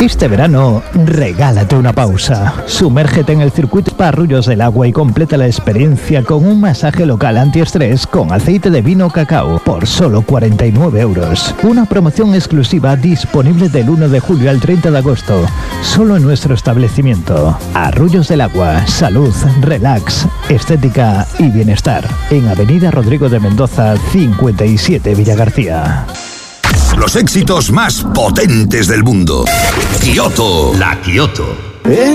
Este verano, regálate una pausa. Sumérgete en el circuito Spa Arroyos del Agua y completa la experiencia con un masaje local antiestrés con aceite de vino cacao por solo 49 euros. Una promoción exclusiva disponible del 1 de julio al 30 de agosto, solo en nuestro establecimiento. Arroyos del Agua, salud, relax, estética y bienestar. En Avenida Rodrigo de Mendoza, 57 Villagarcía. Los éxitos más potentes del mundo. Kyoto. La Kyoto.